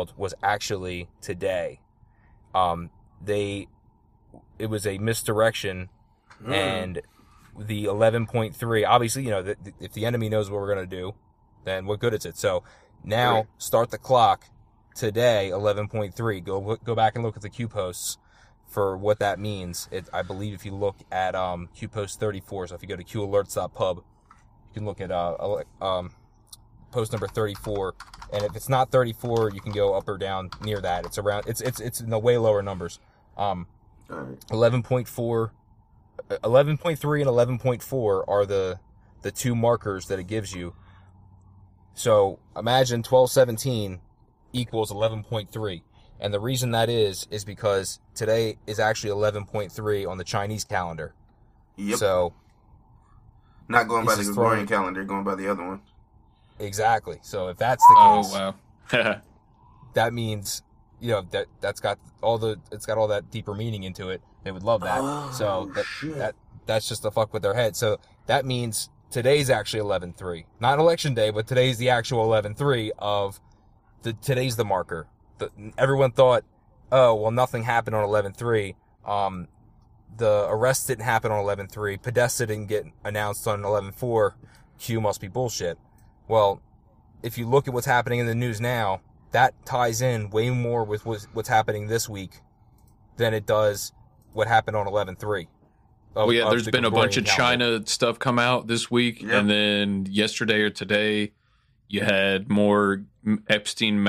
canceled was actually today. It was a misdirection, and the 11.3. Obviously, if the enemy knows what we're gonna do, then what good is it? So now start the clock today, 11.3. Go back and look at the Q posts for what that means. I believe if you look at Q post 34, so if you go to qalerts.pub, you can look at post number 34, and if it's not 34, you can go up or down near that. It's around. It's in the way lower numbers. 11.4, 11.3, and 11.4 are the two markers that it gives you. So imagine 1217 equals 11.3. And the reason that is because today is actually 11.3 on the Chinese calendar. Yep. So, not going by the Gregorian calendar, going by the other one. Exactly. So if that's the case, wow. that means it's got all that deeper meaning into it. They would love that. So that's just to fuck with their head. So that means today's actually 11.3, not election day, but today's the actual 11.3 of today's the marker. Everyone thought, oh, well, nothing happened on 11.3. The arrest didn't happen on 11.3. Podesta didn't get announced on 11.4. Q must be bullshit. Well, if you look at what's happening in the news now, that ties in way more with what's happening this week than it does what happened on 11.3. Well, yeah, there's been a bunch of China stuff come out this week, Yep. and then yesterday or today, you had more Epstein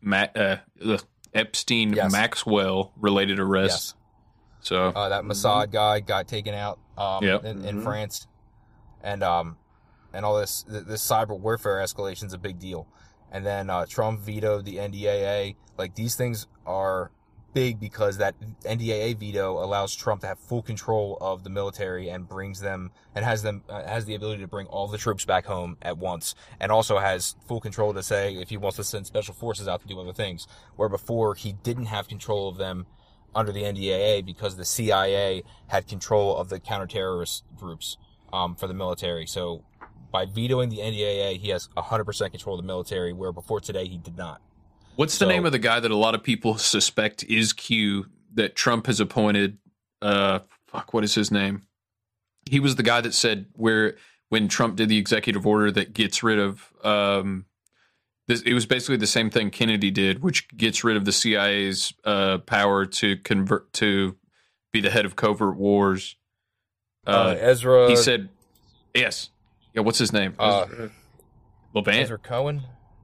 Maxwell related arrests. Yes. So that Mossad guy got taken out in France, and all this cyber warfare escalation is a big deal. And then Trump vetoed the NDAA. Like, these things are big because that NDAA veto allows Trump to have full control of the military and brings them and has the ability to bring all the troops back home at once, and also has full control to say if he wants to send special forces out to do other things, where before he didn't have control of them under the NDAA because the CIA had control of the counterterrorist groups for the military. So by vetoing the NDAA, he has 100% control of the military, where before today he did not. What's the name of the guy that a lot of people suspect is Q that Trump has appointed? What is his name? He was the guy that said when Trump did the executive order that gets rid of this. It was basically the same thing Kennedy did, which gets rid of the CIA's power to convert to be the head of covert wars. Ezra. He said, yes. Yeah, what's his name? Levant? Ezra Cohen?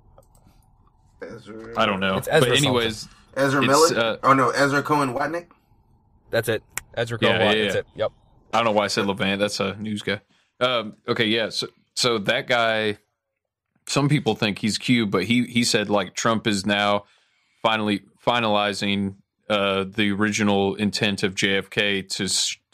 I don't know. It's Ezra but anyways, Ezra Miller? Ezra Cohen Watnick? That's it. Ezra Cohen Watnick. That's it. Yep. I don't know why I said Levant. That's a news guy. Okay, yeah. So that guy, some people think he's Q, but he said like Trump is now finally finalizing the original intent of JFK to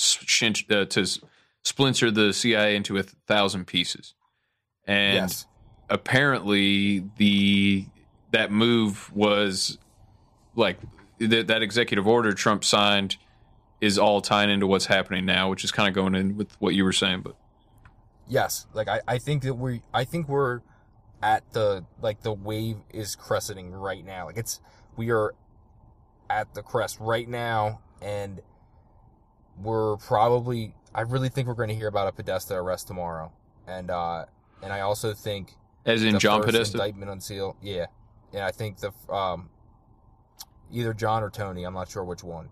splinter the CIA into 1,000 pieces, and apparently that move was like that executive order Trump signed is all tying into what's happening now, which is kind of going in with what you were saying. But yes, like I think we're at the wave is crescenting right now. Like we are at the crest right now, and we're probably. I really think we're going to hear about a Podesta arrest tomorrow, and I also think as in John Podesta indictment unsealed. Yeah, I think the either John or Tony. I'm not sure which one,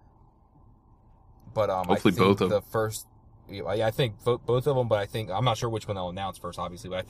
but hopefully both of them. The first, I think both of them, but I'm not sure which one they'll announce first, obviously. But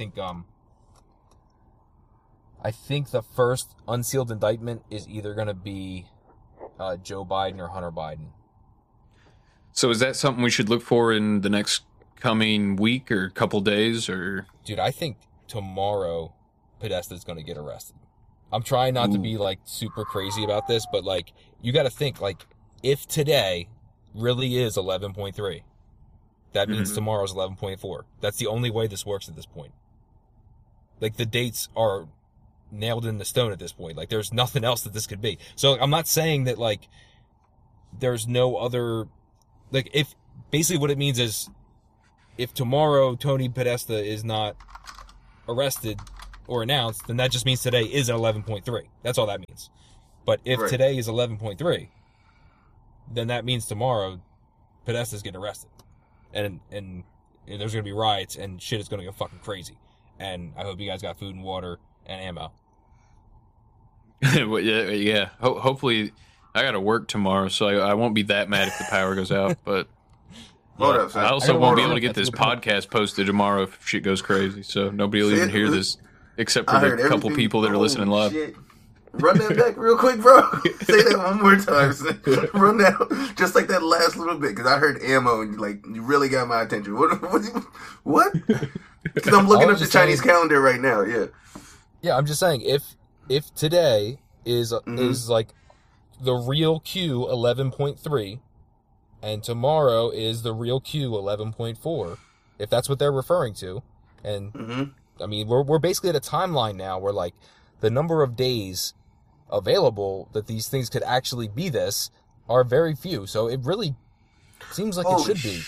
I think the first unsealed indictment is either going to be Joe Biden or Hunter Biden. So is that something we should look for in the next coming week or couple days? Or dude, I think tomorrow Podesta's going to get arrested. I'm trying not to be like super crazy about this, but like you got to think like if today really is 11.3, that means tomorrow's 11.4. That's the only way this works at this point. Like the dates are nailed in the stone at this point. Like there's nothing else that this could be. So I'm not saying that like there's no other. Like, if basically what it means is if tomorrow Tony Podesta is not arrested, or announced, then that just means today is an 11.3. That's all that means. But if today is 11.3, then that means tomorrow Podesta's getting arrested. And there's going to be riots and shit is going to go fucking crazy. And I hope you guys got food and water and ammo. Well, yeah. Hopefully, I got to work tomorrow, so I won't be that mad if the power goes out. But I also won't be able to get this podcast posted tomorrow if shit goes crazy. So nobody will even hear this, except for the couple people that are listening live. Shit. Run that back real quick, bro. Say that one more time. Run that just like that last little bit, because I heard ammo and you really got my attention. What? Because I'm looking up the Chinese calendar right now. Yeah, I'm just saying if today is like the real Q 11.3, and tomorrow is the real Q 11.4, if that's what they're referring to, and I mean we're basically at a timeline now where like the number of days available that these things could actually be this are very few. So it really seems like it should be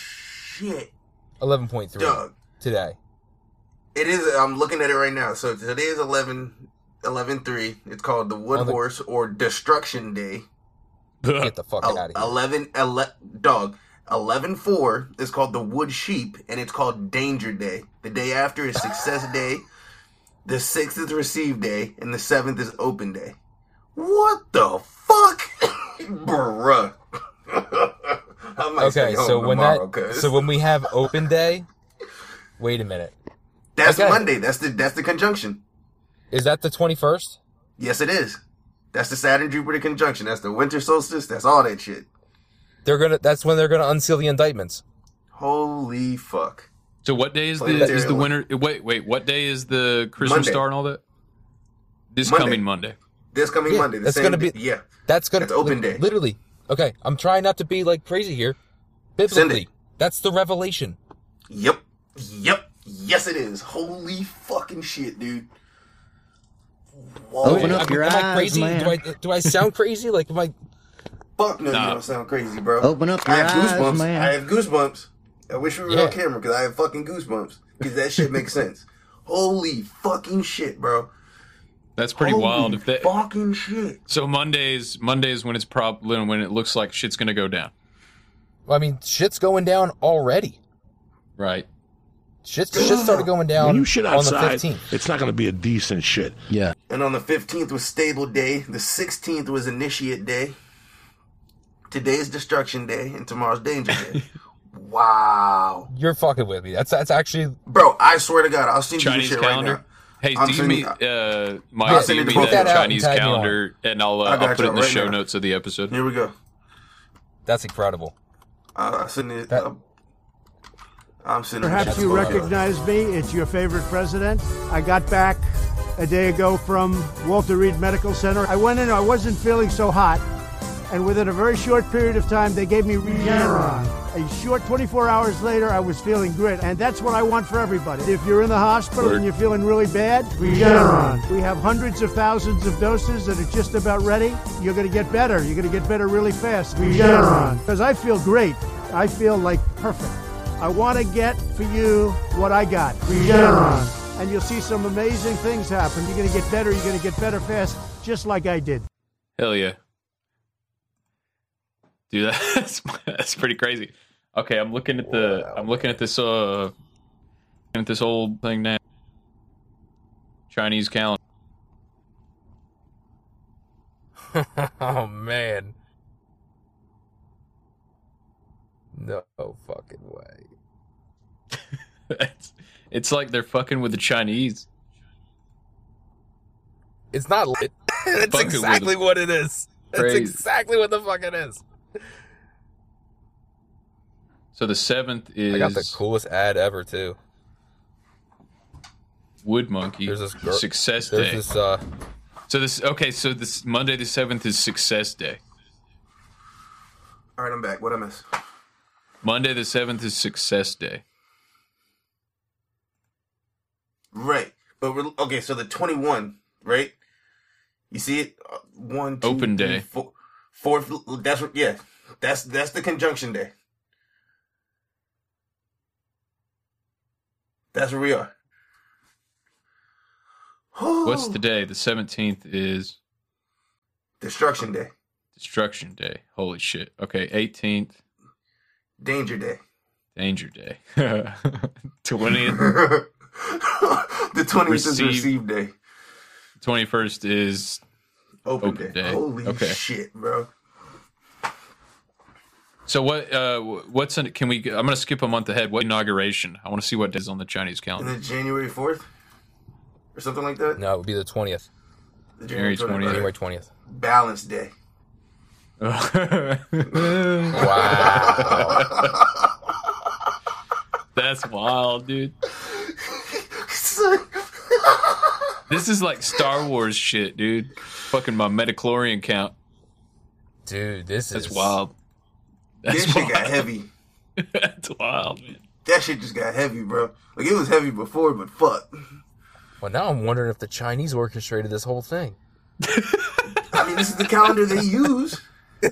11.3 today. It is. I'm looking at it right now. So today is 11.3. It's called the Wood Horse or Destruction Day. Get the fuck out of here. 11.4 is called the Wood Sheep, and it's called Danger Day. The day after is Success Day. The 6th is Receive Day, and the 7th is Open Day. What the fuck? Bruh. Okay, so when we have Open Day, wait a minute. That's Monday. That's the conjunction. Is that the 21st? Yes, it is. That's the Saturn-Jupiter conjunction. That's the winter solstice. That's all that shit. That's when they're gonna unseal the indictments. Holy fuck. So what day is the winter? Wait. What day is the Christmas Monday. star and all that? Coming Monday. This coming Monday. That's gonna be. Yeah. That's Open Day. Literally. Okay, I'm trying not to be like crazy here. Biblically, that's the revelation. Yep. Yes, it is. Holy fucking shit, dude. Whoa. Open up your eyes, am I crazy? Man. Do I sound crazy? Like, am I? Fuck no, you don't sound crazy, bro. Open up your eyes, goosebumps. man. I have goosebumps. I wish we were on camera because I have fucking goosebumps. Because that shit makes sense. Holy fucking shit, bro. That's pretty wild. If that fucking shit. So Mondays when it's when it looks like shit's gonna go down. Well, I mean, shit's going down already. Right. Shit started going down when you shit outside, on the 15th. It's not going to be a decent shit. Yeah. And on the 15th was Stable Day. The 16th was Initiate Day. Today's Destruction Day, and tomorrow's Danger Day. Wow. You're fucking with me. That's actually... Bro, I swear to God, I'll send you Chinese this shit calendar? right now. Hey, do me the Chinese calendar, and I'll put it in the show notes of the episode. Here we go. That's incredible. I'm sending Perhaps you recognize me. It's your favorite president. I got back a day ago from Walter Reed Medical Center. I went in, I wasn't feeling so hot. And within a very short period of time, they gave me Regeneron. A short 24 hours later, I was feeling great. And that's what I want for everybody. If you're in the hospital and you're feeling really bad, Regeneron. We have hundreds of thousands of doses that are just about ready. You're going to get better. You're going to get better really fast. Regeneron. Because I feel great. I feel like perfect. I want to get for you what I got. Regeneron. And you'll see some amazing things happen. You're going to get better. You're going to get better fast, just like I did. Hell yeah. Dude, that's pretty crazy. Okay, I'm looking at this old thing now. Chinese calendar. Oh man. No fucking way. It's like they're fucking with the Chinese. It's not lit. It's exactly what it is. That's exactly what the fuck it is. So the 7th is... I got the coolest ad ever, too. Wood Monkey. There's this girl, Success Day. This, So this Monday the 7th is Success Day. All right, I'm back. What I miss? Monday the 7th is Success Day. Right. But okay, so the 21, right? You see it? 1, 2, Open 3, Day. 4. That's what. Yeah. That's the conjunction day. That's where we are. What's the day? The 17th is Destruction Day. Destruction Day. Holy shit. Okay, 18th. Danger Day. Danger Day. 20th. The 20th is Receive Day. 21st is Open Day. Holy shit, bro. So can we? I'm gonna skip a month ahead. What inauguration? I want to see what days on the Chinese calendar. Is it January 4th or something like that? No, it would be the 20th. January 20th. January 20th. Balance Day. Wow. That's wild, dude. This is like Star Wars shit, dude. Fucking my Metachlorian count. Dude, that's wild. That shit got heavy. That's wild, man. That shit just got heavy, bro. Like, it was heavy before, but fuck. Well, now I'm wondering if the Chinese orchestrated this whole thing. I mean, this is the calendar they use.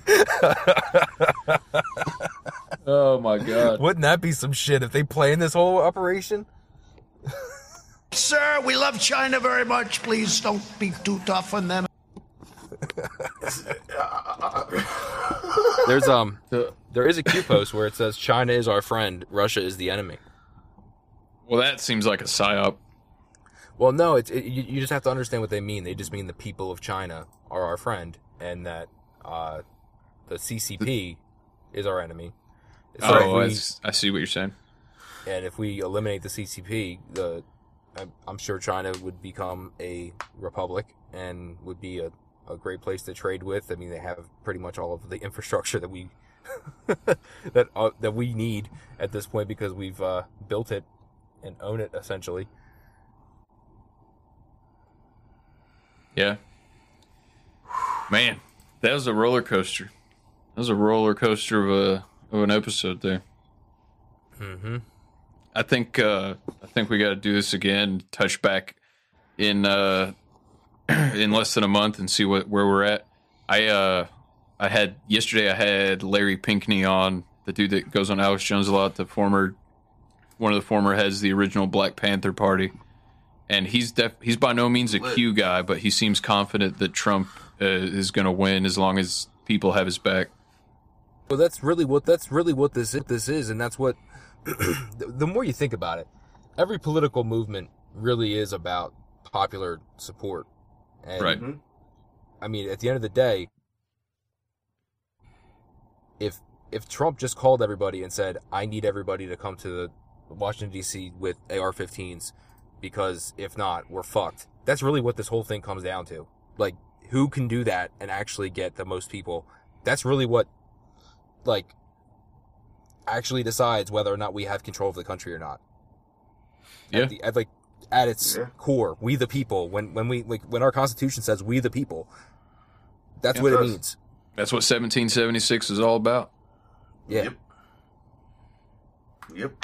Oh, my God. Wouldn't that be some shit if they planned this whole operation? Sir, we love China very much. Please don't be too tough on them. There is a Q post where it says China is our friend, Russia is the enemy. Well, that seems like a psyop. Well, no, you just have to understand what they mean. They just mean the people of China are our friend, and that the CCP is our enemy. So I see what you're saying. And if we eliminate the CCP, I'm sure China would become a republic and would be a great place to trade with. I mean, they have pretty much all of the infrastructure that we that we need at this point because we've built it and own it essentially. Yeah, man, that was a roller coaster. That was a roller coaster of an episode there. Mm-hmm. I think we got to do this again. Touch back in less than a month and see where we're at. I had Larry Pinkney on, the dude that goes on Alex Jones a lot, one of the former heads of the original Black Panther Party, and he's by no means a Q guy, but he seems confident that Trump is going to win as long as people have his back. Well, that's really what this is, and that's what. The more you think about it, every political movement really is about popular support. And, right. I mean, at the end of the day, if Trump just called everybody and said, I need everybody to come to Washington, D.C. with AR-15s, because if not, we're fucked. That's really what this whole thing comes down to. Like, who can do that and actually get the most people? That's really what, like, actually decides whether or not we have control of the country or not. Yeah. At its core, we the people. When our Constitution says we the people, that's what it means. That's what 1776 is all about. Yeah. Yep.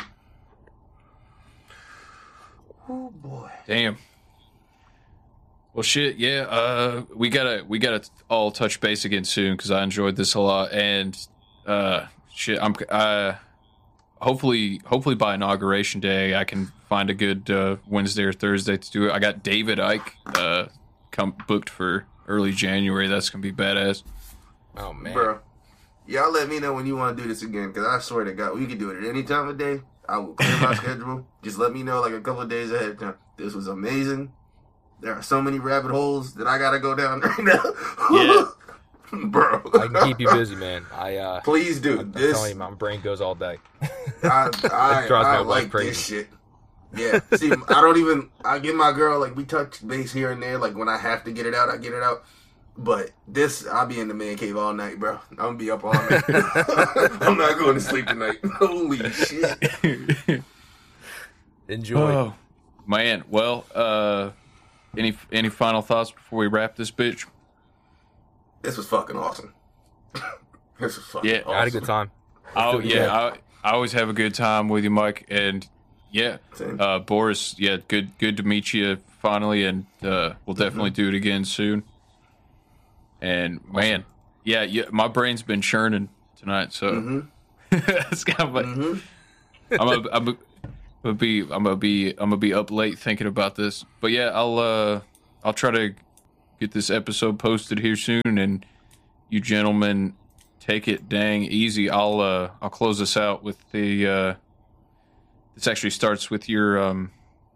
Oh boy. Damn. Well, shit. Yeah. We gotta all touch base again soon because I enjoyed this a lot and shit. Hopefully by Inauguration Day I can find a good Wednesday or Thursday to do it. I got David Icke booked for early January. That's gonna be badass. Oh man, bro. Y'all let me know when you want to do this again because I swear to God, we can do it at any time of day. I will clear my schedule. Just let me know like a couple of days ahead of time. This was amazing. There are so many rabbit holes that I gotta go down right now. Yeah. Bro, I can keep you busy, man. Please do. I'm telling you, my brain goes all day. I like this shit. Yeah. See, I give my girl, like, we touch base here and there. Like, when I have to get it out, I get it out. But this, I'll be in the man cave all night, bro. I'm going to be up all night. I'm not going to sleep tonight. Holy shit. Enjoy. Oh, man. Well, any final thoughts before we wrap this bitch? This was fucking awesome. This was fucking awesome. I had a good time. Oh, yeah. I always have a good time with you, Mike. And, yeah, Boris, yeah, good to meet you finally. And we'll definitely do it again soon. And, man, yeah, my brain's been churning tonight. So it's kind of like, I'm gonna be up late thinking about this. But, yeah, I'll I'll try to get this episode posted here soon, and you gentlemen take it dang easy. I'll close this out with the. This actually starts with your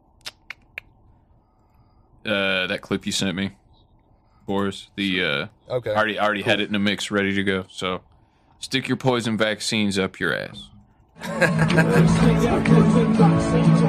that clip you sent me, Boris. The okay. I already had it in a mix ready to go. So stick your poison vaccines up your ass.